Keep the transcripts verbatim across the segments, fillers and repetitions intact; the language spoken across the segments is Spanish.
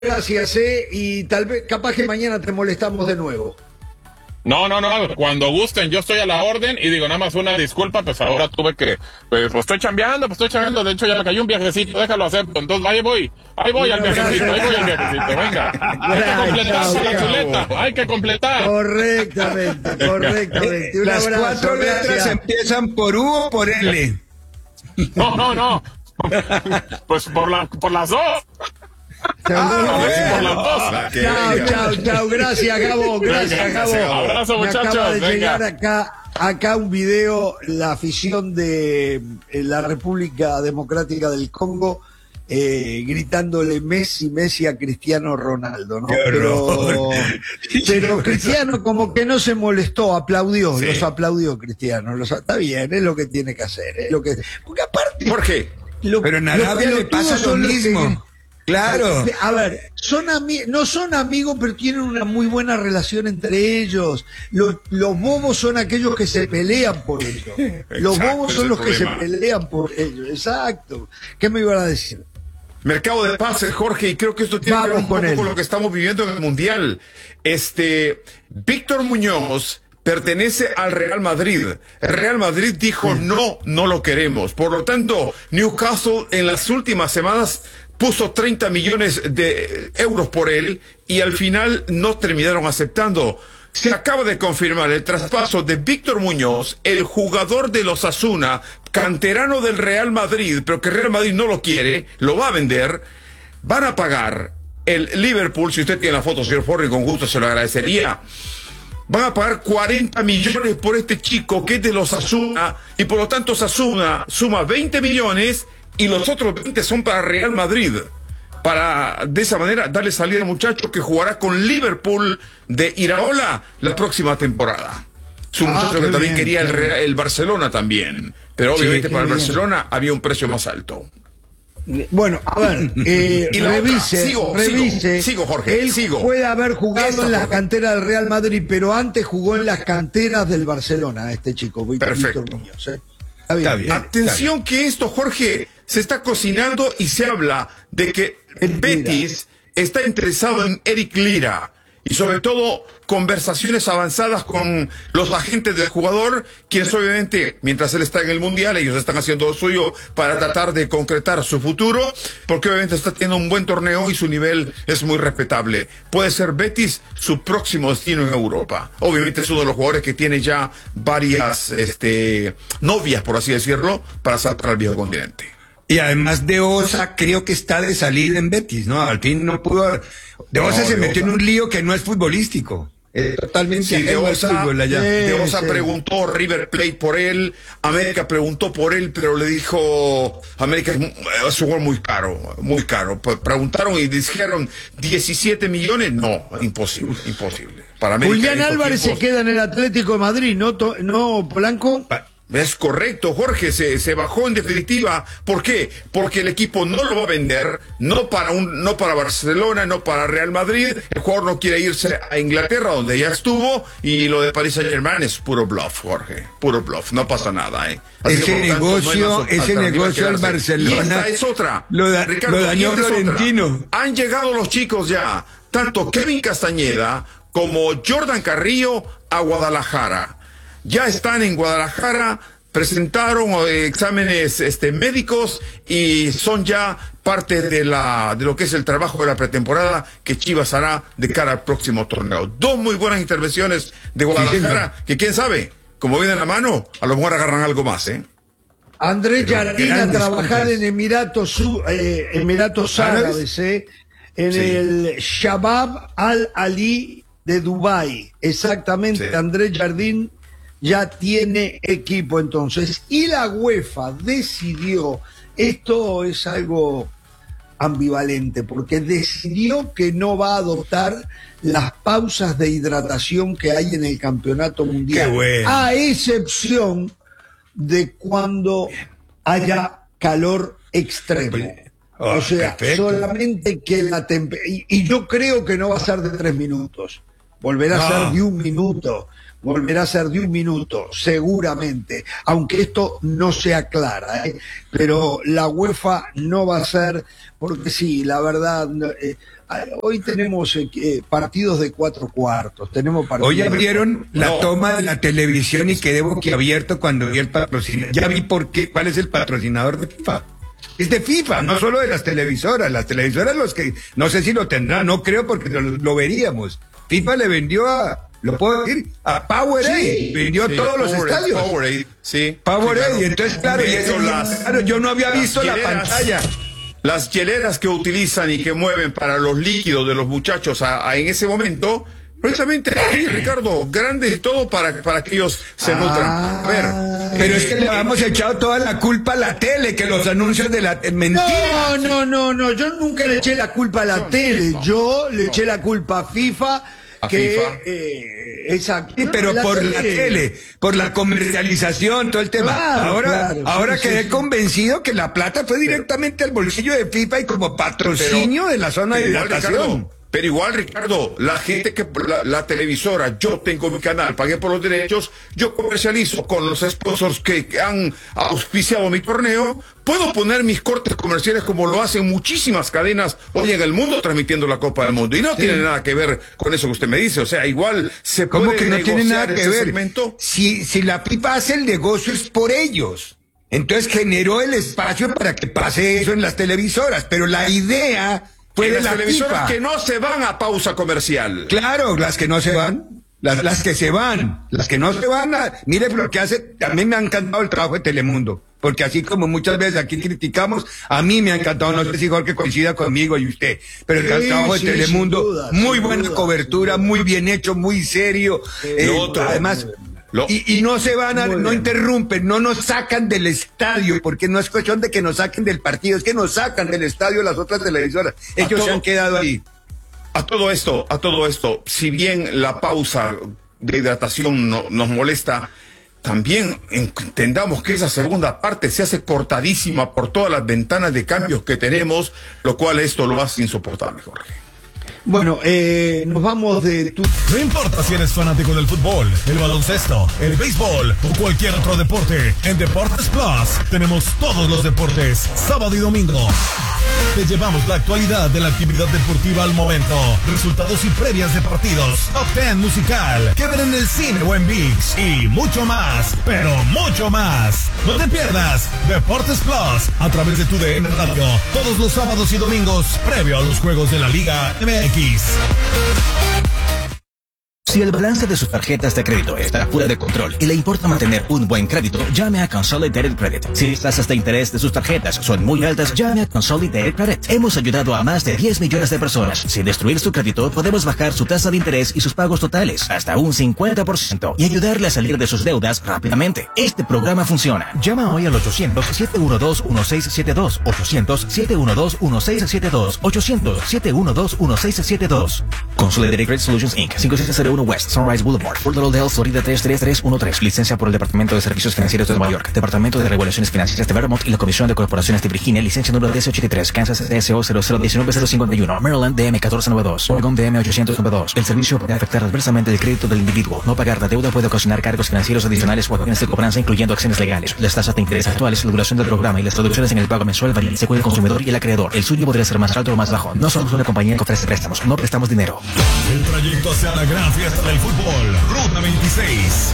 gracias, eh, y tal vez, capaz que mañana te molestamos de nuevo. No, no, no, cuando gusten, yo estoy a la orden y digo, nada más una disculpa, pues ahora tuve que, pues, pues estoy chambeando, pues estoy chambeando, de hecho ya me cayó un viajecito, déjalo hacer, entonces ahí voy, ahí voy al viajecito, ahí voy al viajecito, venga, hay que completar la chuleta, hay que completar. Correctamente, correctamente. Un Las abrazo, cuatro letras gracias. empiezan por U o por L. No, no, no, pues por la, por las dos. Ah, bueno. Por las dos. Chao, chao, chao. Gracias, Gabo. Gracias, Gabo. Abrazo, Me muchachos. acaba de Venga. llegar acá, acá un video, la afición de eh, la República Democrática del Congo, eh, gritándole Messi, Messi a Cristiano Ronaldo, ¿no? Pero, pero Cristiano como que no se molestó, aplaudió, Sí. los aplaudió Cristiano. Los, está bien, es lo que tiene que hacer. Es lo que, porque aparte... ¿Por qué? lo- Pero en los Arabia le pelotudos pasa lo son los que- mismo. Claro. A ver, son ami- no son amigos, pero tienen una muy buena relación entre ellos. Los, los bobos son aquellos que se pelean por ellos. Los Exacto, bobos ese son es los el que se problema. pelean por ellos. Exacto. ¿Qué me iban a decir? Mercado de pases, Jorge, y creo que esto tiene que ver Vamos un con poco él. con lo que estamos viviendo en el Mundial. Este, Víctor Muñoz pertenece al Real Madrid. El Real Madrid dijo no, no lo queremos. Por lo tanto, Newcastle en las últimas semanas puso treinta millones de euros por él y al final no terminaron aceptando. Se acaba de confirmar el traspaso de Víctor Muñoz, el jugador de los Osasuna, canterano del Real Madrid, pero que Real Madrid no lo quiere, lo va a vender. Van a pagar el Liverpool, si usted tiene la foto, señor Forri, con gusto se lo agradecería. Van a pagar cuarenta millones por este chico que es de los Osasuna y por lo tanto Osasuna suma veinte millones y los otros veinte son para Real Madrid. Para de esa manera darle salida al muchacho que jugará con Liverpool de Iraola la próxima temporada. Es un Ah, muchacho qué que también bien, quería el, qué Real- el Barcelona también. Pero Sí, obviamente qué para el bien. Barcelona había un precio más alto. Bueno, a ver, eh, Y la otra, revise, sigo, revise. sigo, sigo, Jorge, Él sigo. puede haber jugado Esta, en las Jorge. canteras del Real Madrid, pero antes jugó en las canteras del Barcelona, este chico, Víctor Perfecto. Víctor Muñoz. ¿eh? Está bien. Está bien. Atención que esto, Jorge, se está cocinando y se habla de que Mentira. Betis está interesado en Eric Lira y sobre todo conversaciones avanzadas con los agentes del jugador, quienes obviamente, mientras él está en el Mundial, ellos están haciendo lo suyo para tratar de concretar su futuro, porque obviamente está teniendo un buen torneo y su nivel es muy respetable. Puede ser Betis su próximo destino en Europa. Obviamente es uno de los jugadores que tiene ya varias este, novias, por así decirlo, para saltar al viejo continente. Y además de Osa creo que está de salida en Betis, ¿no? Al fin no pudo... De Osa No, se de metió Osa. en un lío que no es futbolístico. Es totalmente Sí, de ajeno al Osa, fútbol allá. Sí. de Osa sí. preguntó River Plate por él, América preguntó por él, pero le dijo, América es mu- es un jugador muy caro, muy caro. Pre- Preguntaron y dijeron diecisiete millones, no, imposible, imposible. Para América Julián en estos Álvarez se tiempos- queda en el Atlético de Madrid, ¿no, To- no Polanco? Es correcto, Jorge, se, se bajó en definitiva. ¿Por qué? Porque el equipo no lo va a vender, no para un, no para Barcelona, no para Real Madrid. El jugador no quiere irse a Inglaterra, donde ya estuvo, y lo de Paris Saint-Germain es puro bluff, Jorge, puro bluff, no pasa nada, ¿eh? Así Ese que, por lo tanto, negocio, no hay más ese alternativa negocio que al darse. Barcelona Y esta es otra. lo da- Ricardo, lo dañó y esta es otra. Florentino. Han llegado los chicos ya, tanto Kevin Castañeda como Jordan Carrillo a Guadalajara. Ya están en Guadalajara, presentaron eh, exámenes este, médicos y son ya parte de la de lo que es el trabajo de la pretemporada que Chivas hará de cara al próximo torneo. Dos muy buenas intervenciones de Guadalajara, que quién sabe, como viene la mano, a lo mejor agarran algo más, ¿eh? Andrés Pero Jardín a grandes trabajar cosas. en Emiratos, Su- eh, Emiratos Árabes, eh, en Sí. el Shabab Al Ali de Dubái. Exactamente, Sí. Andrés Jardín ya tiene equipo entonces. Y la UEFA decidió, esto es algo ambivalente, porque decidió que no va a adoptar las pausas de hidratación que hay en el campeonato mundial. Qué bueno. A excepción de cuando haya calor extremo. Oh, o sea, perfecto. solamente que la temperatura... Y, y yo creo que no va a ser de tres minutos. Volverá No. a ser de un minuto. Volverá a ser de un minuto, seguramente. Aunque esto no se aclara, ¿eh? Pero la UEFA no va a ser... Porque sí, la verdad... no, eh, hoy tenemos eh, partidos de cuatro cuartos. Tenemos partidos Hoy abrieron de... la no. toma de la televisión y quedé boquiabierto cuando vi el patrocinador. Ya vi por qué, cuál es el patrocinador de FIFA. Es de FIFA, no solo de las televisoras. Las televisoras, los que, no sé si lo tendrán, no creo porque lo, lo veríamos. FIFA le vendió a, lo puedo decir, a Powerade. Sí, vendió sí, todos los Powerade, estadios. Powerade, sí. Powerade, Sí, claro. y entonces, claro, y ese- Las- claro, yo no había visto la hieleras. pantalla. Las hieleras que utilizan y que mueven para los líquidos de los muchachos a, a- en ese momento, precisamente, sí, Ricardo, grande y todo para, para que ellos se nutran. A ver, Pero eh, es que le habíamos echado toda la culpa a la tele, que los anuncios de la eh, mentira. No, no, no, no, yo nunca le eché la culpa a la No, tele, no, yo le no. eché la culpa a FIFA, A que, FIFA. eh, exacto. Sí, pero No, por la tele, por la comercialización, todo el tema. Claro, ahora claro, ahora sí, quedé sí, sí. convencido que la plata fue directamente al bolsillo de FIFA y como patrocinio de la zona pero de igual, hidratación. Ricardo, pero igual, Ricardo, la gente que, la, la televisora, yo tengo mi canal, pagué por los derechos, yo comercializo con los sponsors que, que han auspiciado mi torneo, puedo poner mis cortes comerciales como lo hacen muchísimas cadenas hoy en el mundo transmitiendo la Copa del Mundo. Y no tiene nada que ver con eso que usted me dice, o sea, igual se puede ¿Cómo que no tiene negociar nada que ese ver? segmento. Si, si la FIFA hace el negocio es por ellos. Entonces generó el espacio para que pase eso en las televisoras, pero la idea fue En de las la televisoras FIFA. que no se van a pausa comercial. Claro, las que no se van, las, las que se van, las que no se van, a, mire lo que hace, también me ha encantado el trabajo de Telemundo, porque así como muchas veces aquí criticamos, a mí me ha encantado, no sé si Jorge coincida conmigo y usted, pero el Sí, trabajo de sí, Telemundo, sin duda, muy sin buena duda, cobertura, sin duda. muy bien hecho, muy serio, eh, Lo otro, además... lo- Y, y no se van a, Muy no bien. interrumpen, no nos sacan del estadio, porque no es cuestión de que nos saquen del partido, es que nos sacan del estadio las otras televisoras. Ellos todo- se han quedado ahí. A todo esto, a todo esto, si bien la pausa de hidratación no- nos molesta, también entendamos que esa segunda parte se hace cortadísima por todas las ventanas de cambios que tenemos, lo cual esto lo hace insoportable, Jorge. Bueno, eh, nos vamos de tu... No importa si eres fanático del fútbol, el baloncesto, el béisbol o cualquier otro deporte, en Deportes Plus tenemos todos los deportes, sábado y domingo. Te llevamos la actualidad de la actividad deportiva al momento, resultados y previas de partidos, top ten musical, que ver en el cine o en ViX y mucho más, pero mucho más. No te pierdas Deportes Plus a través de tu D N Radio, todos los sábados y domingos, previo a los juegos de la Liga M X. Si el balance de sus tarjetas de crédito está fuera de control y le importa mantener un buen crédito, llame a Consolidated Credit. Si las tasas de interés de sus tarjetas son muy altas, llame a Consolidated Credit. Hemos ayudado a más de diez millones de personas. Sin destruir su crédito, podemos bajar su tasa de interés y sus pagos totales hasta un cincuenta por ciento y ayudarle a salir de sus deudas rápidamente. Este programa funciona. Llama hoy al ochocientos, siete uno dos, uno seis siete dos, ochocientos, siete uno dos, uno seis siete dos, ochocientos, siete uno dos, uno seis siete dos. Consolidated Credit Solutions Incorporated. cinco siete cero uno West Sunrise Boulevard, Fort Lauderdale, Florida tres tres tres uno tres. Licencia por el Departamento de Servicios Financieros de Nueva York, Departamento de Regulaciones Financieras de Vermont y la Comisión de Corporaciones de Virginia. Licencia número diez ochenta y tres. Kansas S S O cero cero uno nueve cero cinco uno. Maryland D M catorce noventa y dos. Oregon D M ochocientos noventa y dos. El servicio puede afectar adversamente el crédito del individuo. No pagar la deuda puede ocasionar cargos financieros adicionales o acciones de cobranza, incluyendo acciones legales. Las tasas de interés actuales, la duración del programa y las traducciones en el pago mensual varían según el consumidor y el acreedor. El suyo podría ser más alto o más bajo. No somos una compañía que ofrece préstamos. No prestamos dinero. El trayecto hacia la gran fiesta del fútbol, Ruta veintiséis.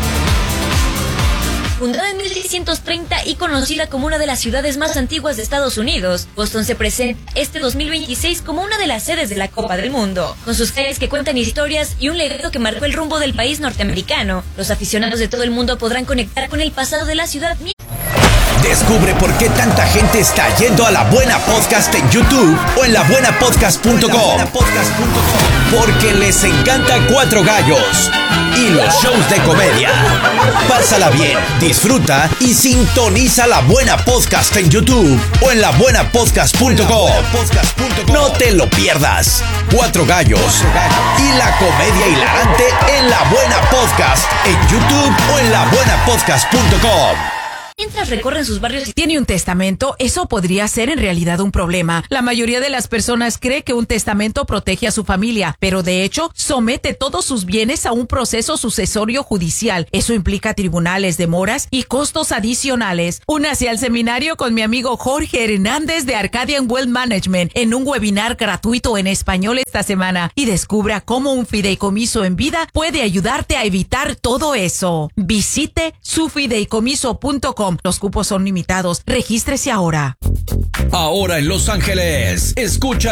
Fundada en mil seiscientos treinta y conocida como una de las ciudades más antiguas de Estados Unidos, Boston se presenta este dos mil veintiséis como una de las sedes de la Copa del Mundo. Con sus calles que cuentan historias y un legado que marcó el rumbo del país norteamericano, los aficionados de todo el mundo podrán conectar con el pasado de la ciudad. Descubre por qué tanta gente está yendo a La Buena Podcast en YouTube o en la buena podcast punto com. Porque les encanta Cuatro Gallos y los shows de comedia. Pásala bien, disfruta y sintoniza La Buena Podcast en YouTube o en la buena podcast punto com. No te lo pierdas. Cuatro Gallos y la comedia hilarante en La Buena Podcast en YouTube o en la buena podcast punto com. mientras recorren sus barrios. ¿Tiene un testamento? Eso podría ser en realidad un problema. La mayoría de las personas cree que un testamento protege a su familia, pero de hecho somete todos sus bienes a un proceso sucesorio judicial. Eso implica tribunales, demoras y costos adicionales. Únase al seminario con mi amigo Jorge Hernández de Arcadian Wealth Management en un webinar gratuito en español esta semana y descubra cómo un fideicomiso en vida puede ayudarte a evitar todo eso. Visite su fideicomiso punto com. Los cupos son limitados. Regístrese ahora. Ahora en Los Ángeles, escucha